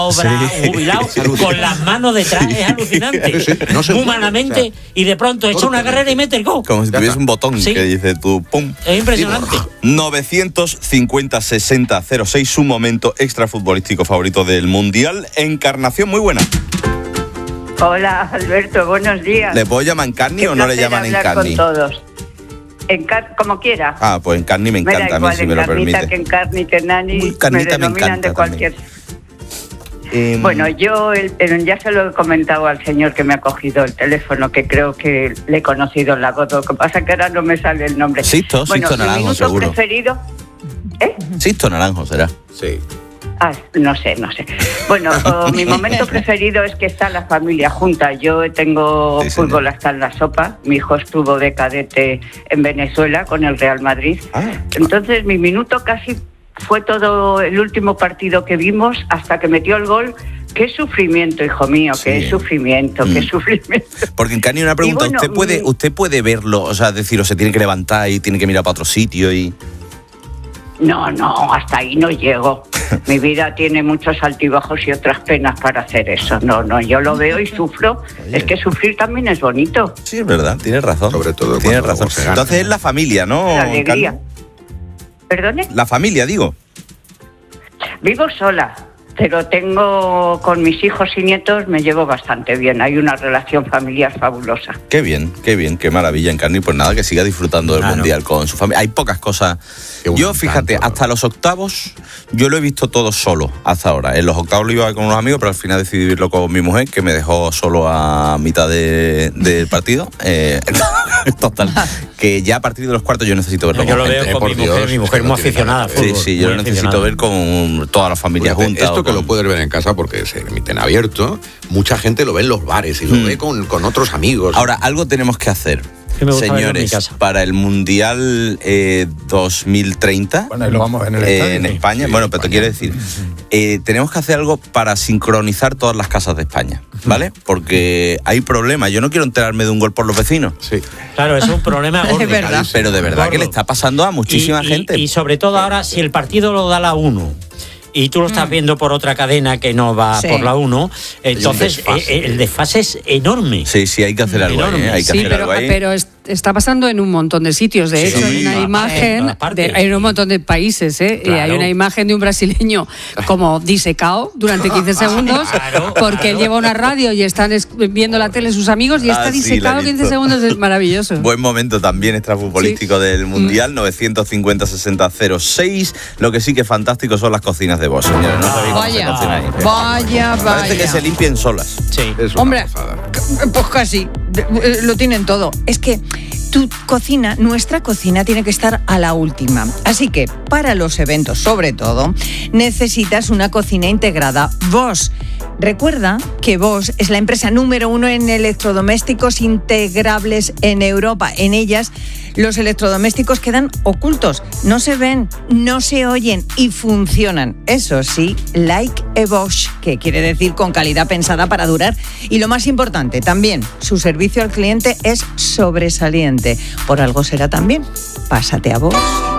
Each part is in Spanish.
jubilado, con las manos detrás, es alucinante. Sí, no se humanamente, puede, o sea, y de pronto echa una carrera y mete el gol. Como si tuviese un botón que dice tú, pum. Es impresionante. 950-60-06, su momento extrafutbolístico favorito del Mundial. Encarnación, muy buena. Hola, Alberto, buenos días. ¿Le puedo llamar Encarni o no le llaman Encarni? Con todos. Como quiera. Ah, pues Encarni me encanta, a mí, si me lo permite. Que Encarni, que Nani, me denominan de cualquier... Bueno, yo ya se lo he comentado al señor que me ha cogido el teléfono, que creo que le he conocido en la voz. Lo que pasa es que ahora no me sale el nombre. Sisto Naranjo, mi minuto seguro. Preferido... Sisto Naranjo será. Sí. No sé. Bueno, mi momento preferido es que está la familia junta. Yo tengo fútbol hasta en la sopa. Mi hijo estuvo de cadete en Venezuela con el Real Madrid. Entonces mi minuto casi fue todo el último partido que vimos hasta que metió el gol. Qué sufrimiento, hijo mío, qué sufrimiento. Porque en Cani una pregunta, bueno, ¿usted puede verlo? O sea, decir, o se tiene que levantar y tiene que mirar para otro sitio y... No, hasta ahí no llego. Mi vida tiene muchos altibajos y otras penas para hacer eso. No, yo lo veo y sufro. Oye. Es que sufrir también es bonito. Sí, es verdad, tienes razón. Sobre todo tienes razón. Entonces es la familia, ¿no? La alegría. ¿Perdone? La familia, digo. Vivo sola, pero tengo con mis hijos y nietos, me llevo bastante bien. Hay una relación familiar fabulosa. Qué bien, qué maravilla, Encarni. Pues nada, que siga disfrutando del Mundial con su familia. Hay pocas cosas. Yo, fíjate, hasta los octavos, yo lo he visto todo solo hasta ahora. En los octavos lo iba con unos amigos, pero al final decidí verlo con mi mujer, que me dejó solo a mitad del partido. Total, que ya a partir de los cuartos yo necesito verlo. Yo lo veo con mi mujer muy aficionada. Sí, yo lo necesito ver con toda la familia junta. Esto que lo puedes ver en casa porque se emite en abierto, mucha gente lo ve en los bares y lo ve con otros amigos. Ahora, algo tenemos que hacer. Señores, para el Mundial 2030 lo vamos en el estadio, en España, bueno, pero te quiero decir, tenemos que hacer algo para sincronizar todas las casas de España, ¿vale? Porque hay problemas. Yo no quiero enterarme de un gol por los vecinos. Sí. Claro, es un problema gordo. Es verdad. Pero de verdad que le está pasando a muchísima gente. Y sobre todo ahora, si el partido lo da la 1 y tú lo estás viendo por otra cadena que no va por la 1, entonces el desfase es enorme. Sí, hay que hacer algo ahí, hay que hacer algo ahí. Pero está pasando en un montón de sitios. De hecho, hay una imagen, hay un montón de países, Claro. Hay una imagen de un brasileño como disecado durante 15 segundos, porque él lleva una radio y están viendo la tele sus amigos y está disecado 15 segundos, es maravilloso. Buen momento también extrafutbolístico del Mundial, 950-60-06. Lo que sí que es fantástico son las cocinas de Bosch, señores. No sabéis cómo se cocina ahí. Vaya. Parece que se limpien solas. Sí. Hombre, pues casi. Lo tienen todo. Es que nuestra cocina tiene que estar a la última. Así que, para los eventos, sobre todo, necesitas una cocina integrada Bosch. Recuerda que Bosch es la empresa número 1 en electrodomésticos integrables en Europa. En ellas, los electrodomésticos quedan ocultos, no se ven, no se oyen y funcionan. Eso sí, like a Bosch, que quiere decir con calidad pensada para durar. Y lo más importante, también, su servicio al cliente es sobresaliente. Por algo será también. Pásate a Bosch.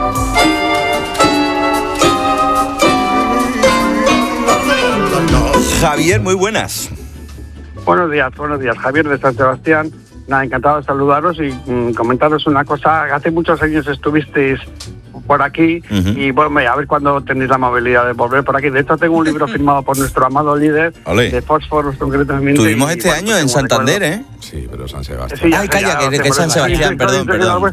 Javier, muy buenas. Buenos días. Javier de San Sebastián. Nada, encantado de saludaros y comentaros una cosa. Hace muchos años estuvisteis por aquí y bueno, a ver cuándo tenéis la amabilidad de volver por aquí. De hecho, tengo un libro firmado por nuestro amado líder de Fósforos, concretamente. Tuvimos este año en Santander, ¿eh? Sí, pero San Sebastián. Sí, calla, que es San Sebastián, perdón.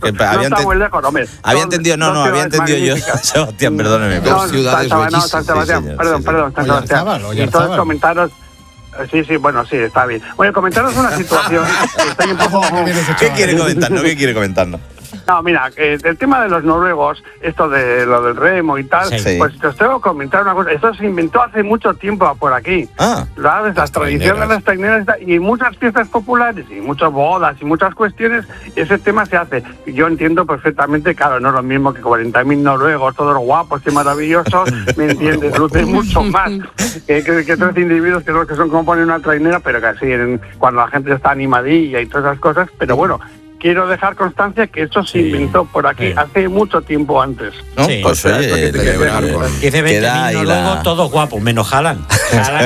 Había entendido yo San Sebastián, perdóneme. Dos ciudades bellísimas. San Sebastián, perdón, San Sebastián. Entonces comentaros... Sí, está bien. Bueno, comentaros una situación. Estoy un poco... ¿Qué quiere comentarnos? No, mira, el tema de los noruegos, esto de lo del remo y tal, pues os tengo que comentar una cosa. Esto se inventó hace mucho tiempo por aquí. Las tradiciones de las traineras y muchas fiestas populares y muchas bodas y muchas cuestiones, ese tema se hace. Yo entiendo perfectamente, claro, no es lo mismo que 40.000 noruegos, todos guapos y maravillosos, ¿me entiendes? Luce mucho más que 13 individuos que son como poner una trainera, pero que así, cuando la gente está animadilla y todas esas cosas, pero bueno... Quiero dejar constancia que eso se inventó por aquí hace mucho tiempo antes. ¿No? Pues oye, 15, 20 mil noruegos, todos guapos, menos Haaland.